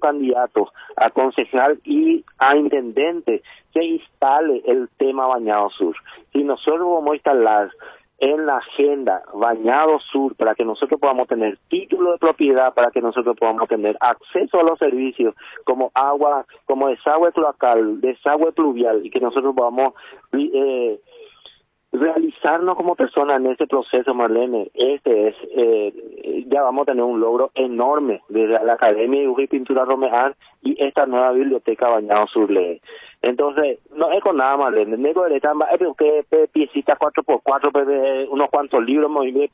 candidatos a concejal y a intendente que instale el tema Bañado Sur. Si nosotros vamos a instalar en la agenda Bañado Sur para que nosotros podamos tener título de propiedad, para que nosotros podamos tener acceso a los servicios como agua, como desagüe cloacal, desagüe pluvial, y que nosotros podamos realizarnos como personas en ese proceso, Marlene, ya vamos a tener un logro enorme desde la Academia de Dibujo y Pintura Romear y esta nueva biblioteca Bañado Sur Lee. Entonces, no es con nada, Marlene, nego de tamba, que piecita 4x4, unos cuantos libros,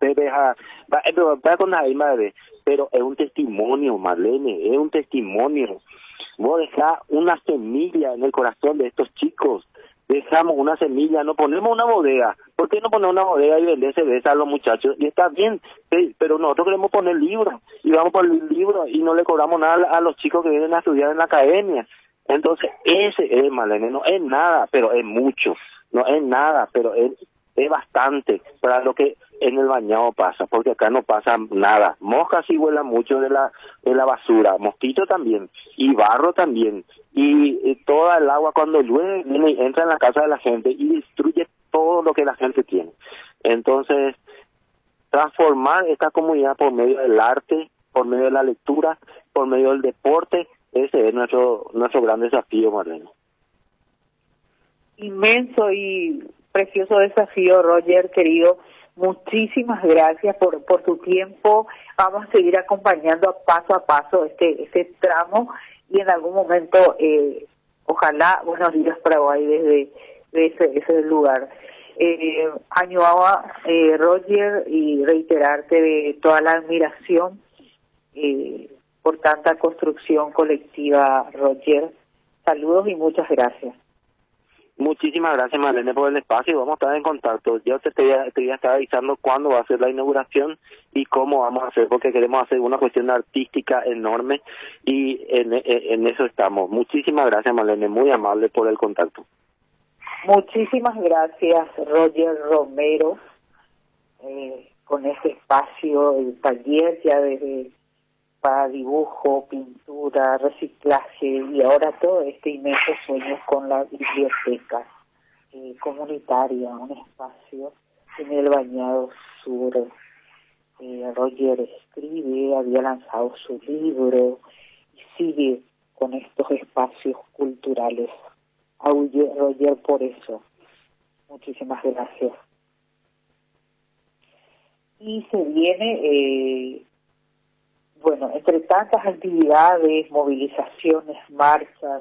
con nada, madre, pero es un testimonio, Marlene, es un testimonio. Vos dejás una semilla en el corazón de estos chicos. Dejamos una semilla, no ponemos una bodega. ¿Por qué no poner una bodega y vender cerveza a los muchachos? Y está bien, pero nosotros queremos poner libros, y vamos por el libro y no le cobramos nada a los chicos que vienen a estudiar en la academia. Entonces, ese es, Marlene, no es nada, pero es mucho. No es nada, pero es bastante para lo que en el Bañado pasa, porque acá no pasa nada. Moscas sí vuelan mucho de la basura, mosquito también, y barro también, y toda el agua cuando llueve viene y entra en la casa de la gente y destruye todo lo que la gente tiene. Entonces, transformar esta comunidad por medio del arte, por medio de la lectura, por medio del deporte, ese es nuestro gran desafío, Marlene. Inmenso y precioso desafío, Roger, querido. Muchísimas gracias por tu tiempo. Vamos a seguir acompañando paso a paso este tramo y en algún momento, ojalá, buenos días para hoy desde ese lugar. Añoaba, Roger, y reiterarte de toda la admiración por tanta construcción colectiva, Roger. Saludos y muchas gracias. Muchísimas gracias, Marlene, por el espacio, y vamos a estar en contacto. Yo te voy a estar avisando cuándo va a ser la inauguración y cómo vamos a hacer, porque queremos hacer una cuestión artística enorme y en eso estamos. Muchísimas gracias, Marlene, muy amable por el contacto. Muchísimas gracias, Roger Romero, con este espacio, el taller ya para dibujo, pintura, reciclaje y ahora todo este inmenso sueño con la biblioteca comunitaria, un espacio en el Bañado Sur. Roger escribe, había lanzado su libro y sigue con estos espacios culturales. Roger, por eso, muchísimas gracias. Y se viene... Bueno, entre tantas actividades, movilizaciones, marchas,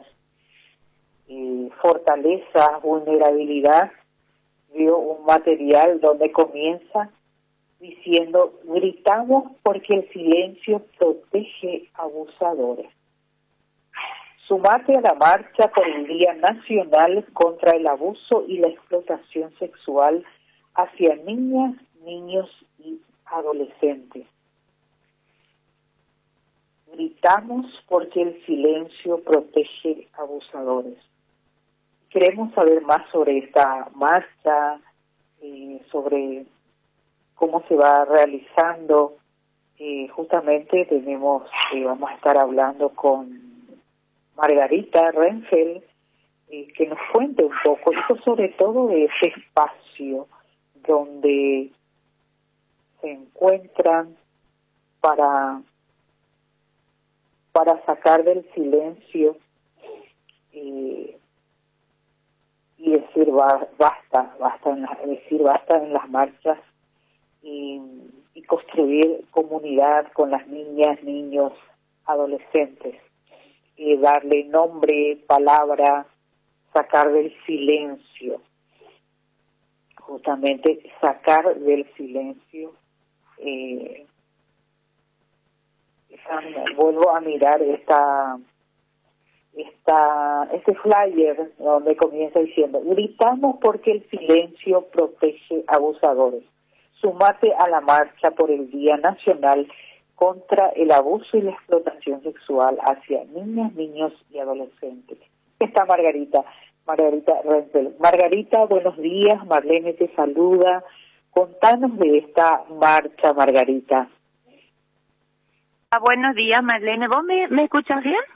fortalezas, vulnerabilidad, veo un material donde comienza diciendo: gritamos porque el silencio protege abusadores. Sumate a la marcha por el Día Nacional contra el Abuso y la Explotación Sexual hacia niñas, niños y adolescentes. Gritamos porque el silencio protege abusadores. Queremos saber más sobre esta marcha, sobre cómo se va realizando. Justamente vamos a estar hablando con Margarita Renfel, que nos cuente un poco, y sobre todo de ese espacio donde se encuentran para sacar del silencio y decir basta en las marchas y construir comunidad con las niñas, niños, adolescentes, y darle nombre, palabra, sacar del silencio, justamente sacar del silencio. Vuelvo a mirar este flyer donde comienza diciendo: gritamos porque el silencio protege abusadores. Sumate a la marcha por el Día Nacional contra el Abuso y la Explotación Sexual hacia niñas, niños y adolescentes. Está Margarita Renfel. Margarita, buenos días. Marlene te saluda. Contanos de esta marcha, Margarita. Buenos días, Marlene. ¿Vos me escuchas bien?